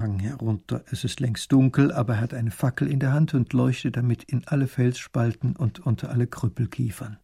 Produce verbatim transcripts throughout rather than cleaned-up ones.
Hang herunter. Es ist längst dunkel, aber er hat eine Fackel in der Hand und leuchtet damit in alle Felsspalten und unter alle Krüppelkiefern.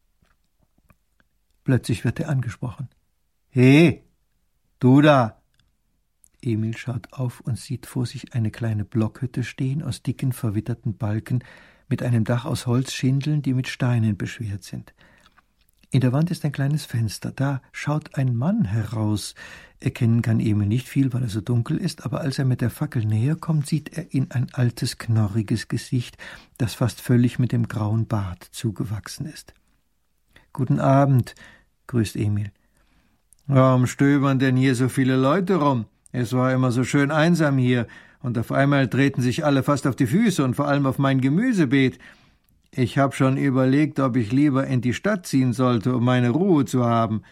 Plötzlich wird er angesprochen. »He, du da!« Emil schaut auf und sieht vor sich eine kleine Blockhütte stehen aus dicken, verwitterten Balken mit einem Dach aus Holzschindeln, die mit Steinen beschwert sind. In der Wand ist ein kleines Fenster. Da schaut ein Mann heraus. Erkennen kann Emil nicht viel, weil er so dunkel ist, aber als er mit der Fackel näher kommt, sieht er in ein altes, knorriges Gesicht, das fast völlig mit dem grauen Bart zugewachsen ist. »Guten Abend«, grüßt Emil. »Warum stöbern denn hier so viele Leute rum? Es war immer so schön einsam hier, und auf einmal treten sich alle fast auf die Füße und vor allem auf mein Gemüsebeet. Ich habe schon überlegt, ob ich lieber in die Stadt ziehen sollte, um meine Ruhe zu haben.«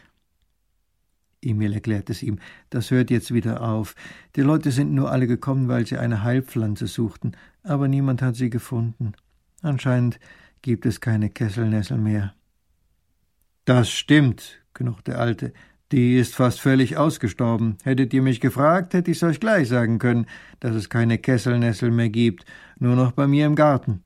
Emil erklärt es ihm. Das hört jetzt wieder auf. Die Leute sind nur alle gekommen, weil sie eine Heilpflanze suchten, aber niemand hat sie gefunden. Anscheinend gibt es keine Kesselnessel mehr. »Das stimmt«, knurrt der Alte. »Die ist fast völlig ausgestorben. Hättet ihr mich gefragt, hätte ich's euch gleich sagen können, dass es keine Kesselnessel mehr gibt, nur noch bei mir im Garten.«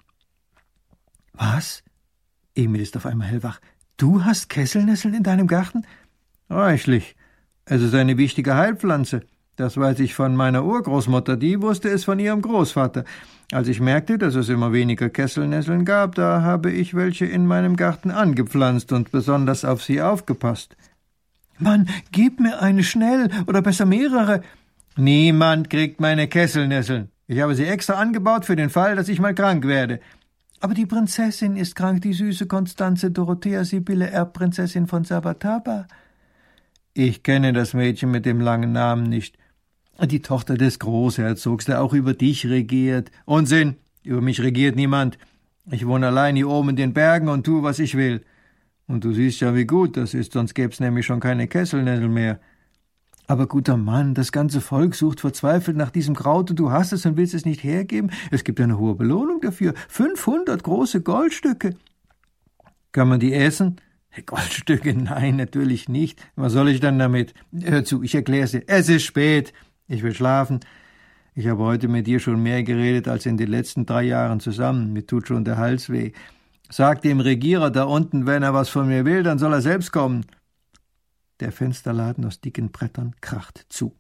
»Was?« Emil ist auf einmal hellwach. »Du hast Kesselnesseln in deinem Garten?« »Reichlich. Es ist eine wichtige Heilpflanze. Das weiß ich von meiner Urgroßmutter, die wusste es von ihrem Großvater. Als ich merkte, dass es immer weniger Kesselnesseln gab, da habe ich welche in meinem Garten angepflanzt und besonders auf sie aufgepasst.« »Mann, gib mir eine schnell, oder besser mehrere.« »Niemand kriegt meine Kesselnesseln. Ich habe sie extra angebaut für den Fall, dass ich mal krank werde.« »Aber die Prinzessin ist krank, die süße Konstanze Dorothea Sibylle, Erbprinzessin von Sabataba.« »Ich kenne das Mädchen mit dem langen Namen nicht. Die Tochter des Großherzogs, der auch über dich regiert.« »Unsinn! Über mich regiert niemand. Ich wohne allein hier oben in den Bergen und tue, was ich will. Und du siehst ja, wie gut das ist, sonst gäb's nämlich schon keine Kesselnessel mehr.« »Aber guter Mann, das ganze Volk sucht verzweifelt nach diesem Kraut und du hast es und willst es nicht hergeben. Es gibt eine hohe Belohnung dafür. fünfhundert große Goldstücke.« »Kann man die essen?« »Goldstücke? Nein, natürlich nicht. Was soll ich dann damit? Hör zu, ich erklär's dir. Es ist spät. Ich will schlafen. Ich habe heute mit dir schon mehr geredet als in den letzten drei Jahren zusammen. Mir tut schon der Hals weh. Sag dem Regierer da unten, wenn er was von mir will, dann soll er selbst kommen.« Der Fensterladen aus dicken Brettern kracht zu.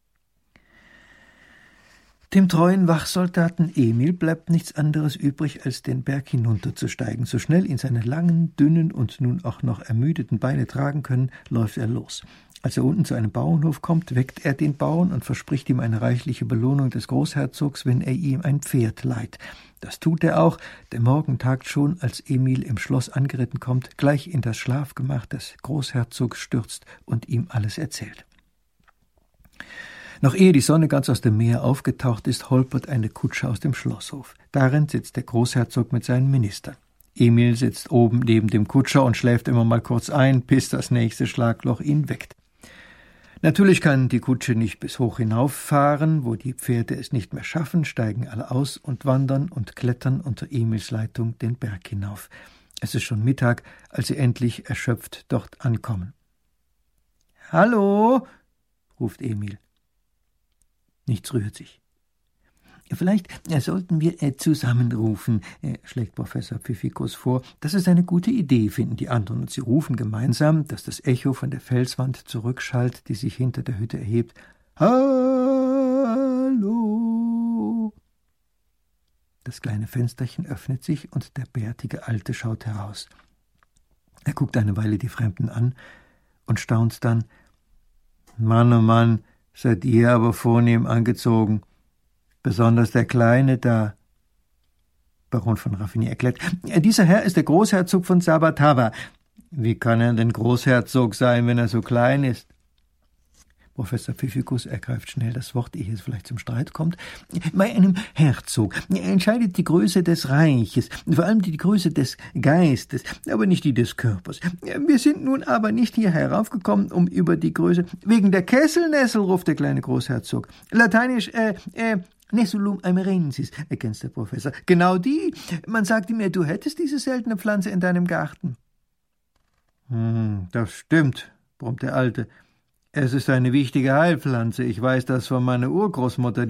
Dem treuen Wachsoldaten Emil bleibt nichts anderes übrig, als den Berg hinunterzusteigen. So schnell ihn seine langen, dünnen und nun auch noch ermüdeten Beine tragen können, läuft er los. Als er unten zu einem Bauernhof kommt, weckt er den Bauern und verspricht ihm eine reichliche Belohnung des Großherzogs, wenn er ihm ein Pferd leiht. Das tut er auch. Der Morgen tagt schon, als Emil im Schloss angeritten kommt, gleich in das Schlafgemach des Großherzogs stürzt und ihm alles erzählt. Noch ehe die Sonne ganz aus dem Meer aufgetaucht ist, holpert eine Kutsche aus dem Schlosshof. Darin sitzt der Großherzog mit seinen Ministern. Emil sitzt oben neben dem Kutscher und schläft immer mal kurz ein, bis das nächste Schlagloch ihn weckt. Natürlich kann die Kutsche nicht bis hoch hinauf fahren, wo die Pferde es nicht mehr schaffen, steigen alle aus und wandern und klettern unter Emils Leitung den Berg hinauf. Es ist schon Mittag, als sie endlich erschöpft dort ankommen. »Hallo«, ruft Emil. Nichts rührt sich. »Vielleicht sollten wir äh, zusammenrufen«, äh, schlägt Professor Pfiffikus vor. »Das ist eine gute Idee«, finden die anderen, und sie rufen gemeinsam, dass das Echo von der Felswand zurückschallt, die sich hinter der Hütte erhebt. »Hallo!« Das kleine Fensterchen öffnet sich und der bärtige Alte schaut heraus. Er guckt eine Weile die Fremden an und staunt dann. »Mann, oh Mann, seid ihr aber vornehm angezogen. Besonders der Kleine da.« Baron von Raffigny erklärt, »Dieser Herr ist der Großherzog von Sabataba.« »Wie kann er denn Großherzog sein, wenn er so klein ist?« Professor Pfiffikus ergreift schnell das Wort, ehe es vielleicht zum Streit kommt. »Bei einem Herzog entscheidet die Größe des Reiches, vor allem die Größe des Geistes, aber nicht die des Körpers. Wir sind nun aber nicht hier heraufgekommen, um über die Größe... »Wegen der Kesselnessel«, ruft der kleine Großherzog. »Lateinisch, äh, äh, Nessulum amerensis«, ergänzt der Professor. »Genau die. Man sagte mir, du hättest diese seltene Pflanze in deinem Garten.« »Hm, das stimmt«, brummt der Alte. »Es ist eine wichtige Heilpflanze. Ich weiß das von meiner Urgroßmutter,